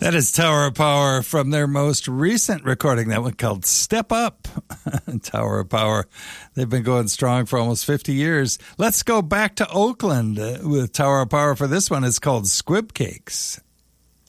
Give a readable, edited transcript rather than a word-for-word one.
That is Tower of Power from their most recent recording, that one called Step Up. Tower of Power. They've been going strong for almost 50 years. Let's go back to Oakland with Tower of Power for this one. It's called Squib Cakes.